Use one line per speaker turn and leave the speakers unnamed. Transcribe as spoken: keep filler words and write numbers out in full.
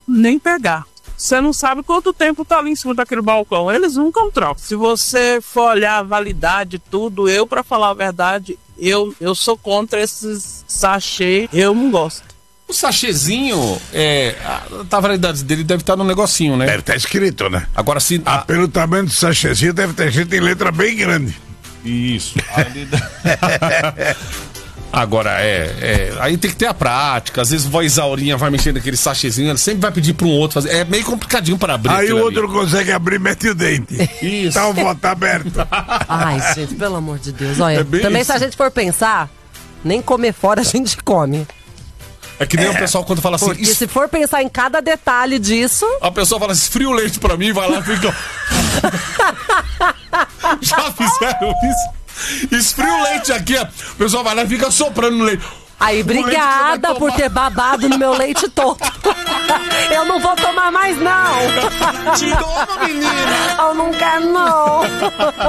nem pegar. Você não sabe quanto tempo tá ali em cima daquele balcão. Eles nunca trocam. Se você for olhar a validade, tudo, eu, pra falar a verdade, eu, eu sou contra esses sachê. Eu não gosto.
O sachêzinho, é, a, a validade dele deve estar no negocinho, né?
Deve estar escrito, né?
Agora, se...
Ah, a... pelo tamanho do sachêzinho, deve ter escrito em letra bem grande.
Isso. Agora, é, é. Aí tem que ter a prática. Às vezes a Isaurinha vai mexendo naquele sachêzinho, ela sempre vai pedir para um outro fazer. É meio complicadinho para abrir.
Aí o outro
ali.
consegue abrir, mete o dente.
Isso.
Tá o voto aberto.
Ai, gente, pelo amor de Deus. Olha,
É bem
também
isso.
se a gente for pensar, nem comer fora a gente come.
É que nem é. o pessoal quando fala assim.
Porque
es...
se for pensar em cada detalhe disso.
A pessoa fala assim: esfria o leite pra mim, vai lá e fica. Já fizeram isso? Esfria o leite aqui, ó. O pessoal vai lá e fica soprando no leite.
Aí, obrigada por ter babado no meu leite todo. Eu não vou tomar mais, não.
Te toma, menina.
Eu não quero, não.